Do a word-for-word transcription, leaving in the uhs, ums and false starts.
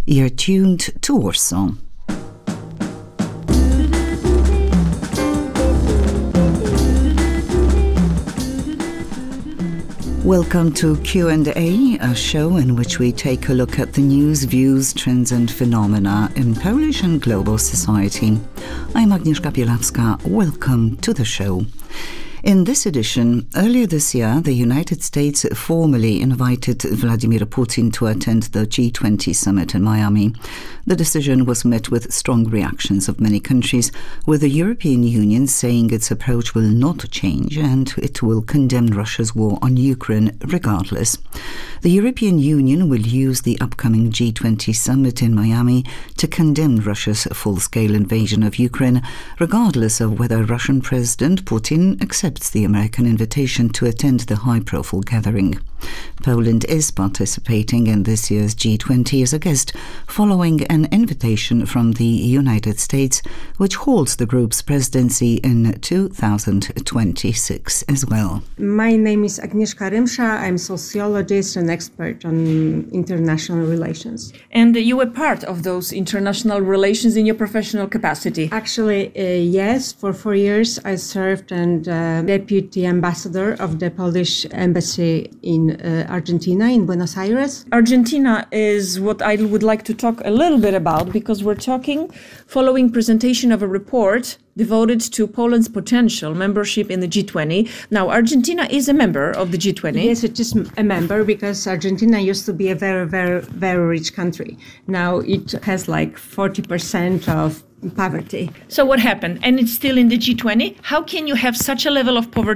You're tuned to Warsaw. Welcome to Q and A, a show in which we take a look at the news, views, trends and phenomena in Polish and global society. I'm Agnieszka Bielawska. Welcome to the show. In this edition, earlier this year, the United States formally invited Vladimir Putin to attend the G twenty summit in Miami. The decision was met with strong reactions of many countries, with the European Union saying its approach will not change and it will condemn Russia's war on Ukraine regardless. The European Union will use the upcoming G twenty summit in Miami to condemn Russia's full-scale invasion of Ukraine, regardless of whether Russian President Putin accepts the American invitation to attend the high-profile gathering. Poland is participating in this year's G twenty as a guest, following an invitation from the United States, which holds the group's presidency in two thousand twenty-six as well. My name is Agnieszka Rymsza. I'm a sociologist and expert on international relations. And you were part of those international relations in your professional capacity? Actually, uh, yes. For four years, I served as uh, deputy ambassador of the Polish embassy in uh, Argentina, in Buenos Aires. Argentina is what I would like to talk a little bit about, because we're talking following presentation of a report devoted to Poland's potential membership in the G twenty. Now, Argentina is a member of the G twenty. Yes, it is a member because Argentina used to be a very, very, very rich country. Now it has like forty percent of poverty. So what happened? And it's still in the G twenty? How can you have such a level of poverty